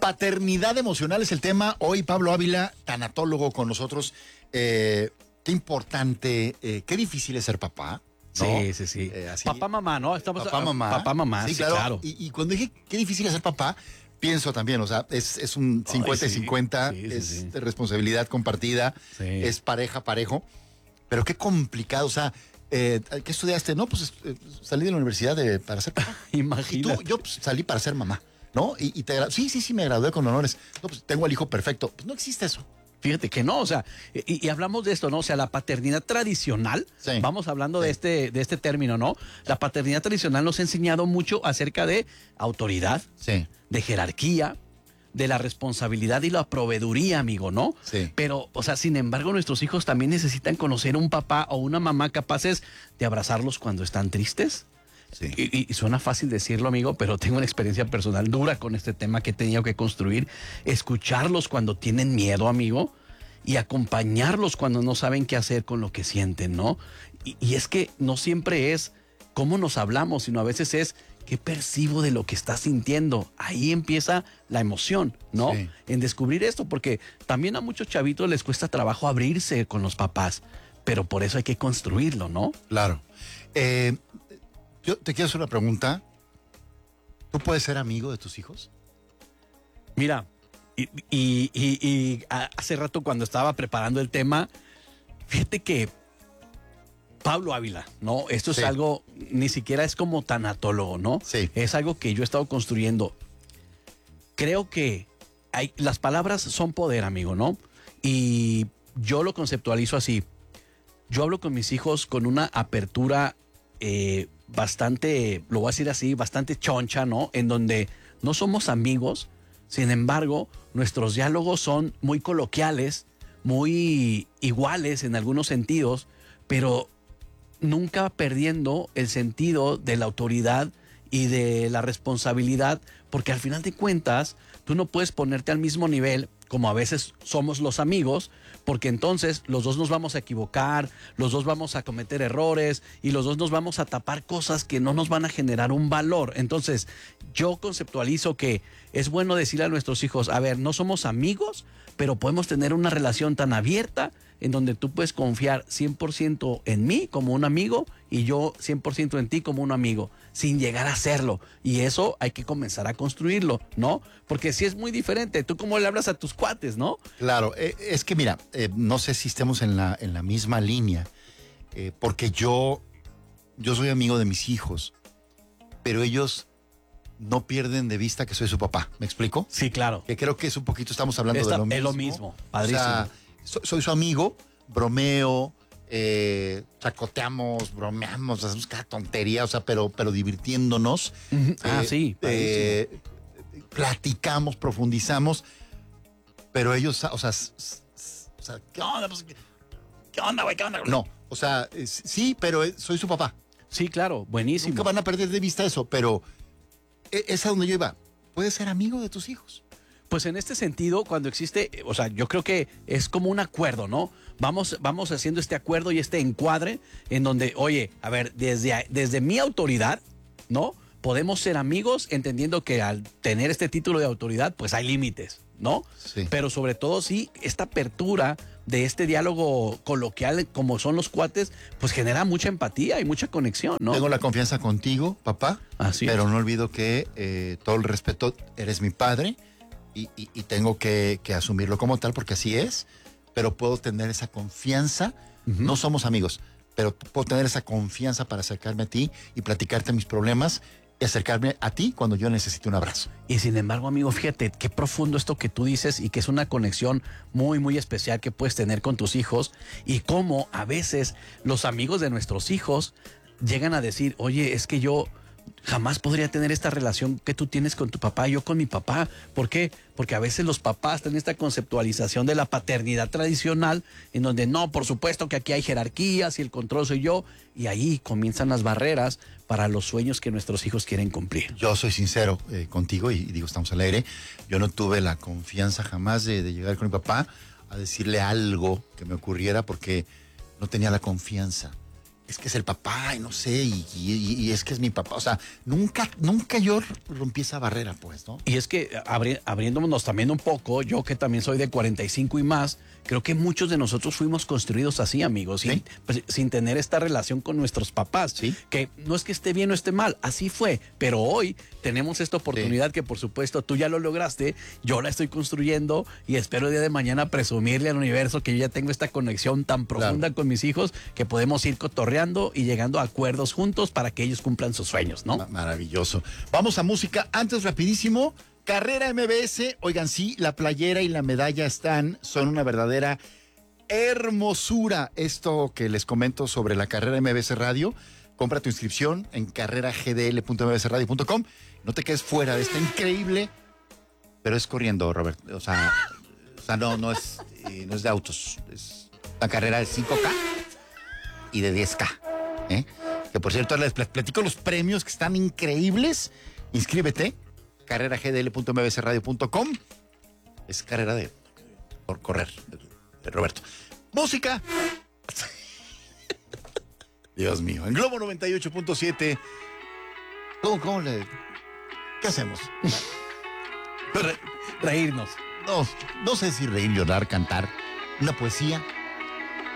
Paternidad emocional es el tema. Hoy Pablo Ávila, tanatólogo con nosotros. Qué importante, qué difícil es ser papá, ¿no? Sí. Así, Papá, mamá, ¿no? Estamos papá, mamá. sí, claro. Y cuando dije qué difícil es ser papá, pienso también, o sea, es un 50 y 50, es de responsabilidad compartida, es parejo, pero qué complicado, o sea, ¿qué estudiaste? No, pues salí de la universidad para ser papá. Imagínate. Y tú, yo pues, salí para ser mamá, ¿no? Sí, me gradué con honores. No, pues tengo al hijo perfecto. Pues no existe eso. Fíjate que no, o sea, y hablamos de esto, ¿no? O sea, la paternidad tradicional, vamos hablando de este término, ¿no? La paternidad tradicional nos ha enseñado mucho acerca de autoridad, de jerarquía, de la responsabilidad y la proveeduría, amigo, ¿no? Sí. Pero, o sea, sin embargo, nuestros hijos también necesitan conocer un papá o una mamá capaces de abrazarlos cuando están tristes. Sí. Y suena fácil decirlo, amigo, pero tengo una experiencia personal dura con este tema que he tenido que construir. Escucharlos cuando tienen miedo, amigo, y acompañarlos cuando no saben qué hacer con lo que sienten, ¿no? Y es que no siempre es cómo nos hablamos, sino a veces es qué percibo de lo que estás sintiendo. Ahí empieza la emoción, ¿no? Sí. En descubrir esto, porque también a muchos chavitos les cuesta trabajo abrirse con los papás, pero por eso hay que construirlo, ¿no? Claro. Yo te quiero hacer una pregunta. ¿Tú puedes ser amigo de tus hijos? Mira, y hace rato cuando estaba preparando el tema, fíjate que Pablo Ávila, ¿no? Esto es algo, ni siquiera es como tanatólogo, ¿no? Sí. Es algo que yo he estado construyendo. Creo que las palabras son poder, amigo, ¿no? Y yo lo conceptualizo así. Yo hablo con mis hijos con una apertura bastante, lo voy a decir así, bastante choncha, ¿no? En donde no somos amigos, sin embargo, nuestros diálogos son muy coloquiales, muy iguales en algunos sentidos, pero nunca perdiendo el sentido de la autoridad y de la responsabilidad, porque al final de cuentas, tú no puedes ponerte al mismo nivel como a veces somos los amigos, porque entonces los dos nos vamos a equivocar, los dos vamos a cometer errores y los dos nos vamos a tapar cosas que no nos van a generar un valor. Entonces, yo conceptualizo que es bueno decirle a nuestros hijos, a ver, no somos amigos, pero podemos tener una relación tan abierta en donde tú puedes confiar 100% en mí como un amigo y yo 100% en ti como un amigo, sin llegar a serlo. Y eso hay que comenzar a construirlo, ¿no? Porque si es muy diferente, tú cómo le hablas a tus cuates, ¿no? Claro, es que mira, no sé si estemos en la misma línea, porque yo soy amigo de mis hijos, pero ellos no pierden de vista que soy su papá, ¿me explico? Sí, claro. Que creo que es un poquito, estamos hablando de lo mismo. Es lo mismo, padrísimo. O sea, soy su amigo, bromeo, chacoteamos, bromeamos, hacemos cada tontería, o sea, pero divirtiéndonos. Sí, platicamos, profundizamos, pero ellos, o sea, ¿qué onda? Pues, ¿qué onda, güey? ¿Qué onda? No, o sea, sí, pero soy su papá. Sí, claro, buenísimo. Nunca van a perder de vista eso, pero es a donde yo iba. Puedes ser amigo de tus hijos. Pues en este sentido, cuando existe, o sea, yo creo que es como un acuerdo, ¿no? Vamos haciendo este acuerdo y este encuadre en donde, oye, a ver, desde mi autoridad, ¿no? Podemos ser amigos entendiendo que al tener este título de autoridad, pues hay límites, ¿no? Sí. Pero sobre todo, sí, esta apertura de este diálogo coloquial, como son los cuates, pues genera mucha empatía y mucha conexión, ¿no? Tengo la confianza contigo, papá, pero no olvido que todo el respeto, eres mi padre y tengo que asumirlo como tal porque así es, pero puedo tener esa confianza, no somos amigos, pero puedo tener esa confianza para acercarme a ti y platicarte mis problemas y acercarme a ti cuando yo necesite un abrazo. Y sin embargo, amigo, fíjate qué profundo esto que tú dices y que es una conexión muy, muy especial que puedes tener con tus hijos y cómo a veces los amigos de nuestros hijos llegan a decir, oye, es que yo jamás podría tener esta relación que tú tienes con tu papá, yo con mi papá. ¿Por qué? Porque a veces los papás tienen esta conceptualización de la paternidad tradicional en donde no, por supuesto que aquí hay jerarquías y el control soy yo, y ahí comienzan las barreras para los sueños que nuestros hijos quieren cumplir. Yo soy sincero contigo y digo, estamos al aire, yo no tuve la confianza jamás de llegar con mi papá a decirle algo que me ocurriera porque no tenía la confianza. es que es el papá y no sé, y es que es mi papá. O sea, nunca yo rompí esa barrera, pues, ¿no? Y es que abriéndonos también un poco, yo que también soy de 45 y más, creo que muchos de nosotros fuimos construidos así, amigos, ¿Sí? sin tener esta relación con nuestros papás. ¿Sí? Que no es que esté bien o esté mal, así fue. Pero hoy tenemos esta oportunidad que por supuesto tú ya lo lograste, yo la estoy construyendo y espero el día de mañana presumirle al universo que yo ya tengo esta conexión tan profunda con mis hijos que podemos ir cotorreando y llegando a acuerdos juntos para que ellos cumplan sus sueños, ¿no? Maravilloso. Vamos a música. Antes, rapidísimo, Carrera MBS. Oigan, sí, la playera y la medalla son una verdadera hermosura. Esto que les comento sobre la Carrera MBS Radio, compra tu inscripción en carreragdl.mbsradio.com. No te quedes fuera de esta increíble, pero es corriendo, Roberto. O sea no es de autos. Es una carrera de 5K y de 10K. Que por cierto, les platico los premios que están increíbles. Inscríbete, carreragdl.mbsradio.com. Es carrera por correr, de Roberto. Música. Dios mío. En Globo 98.7. ¿Qué hacemos? Reírnos. No sé si reír, llorar, cantar. Una poesía.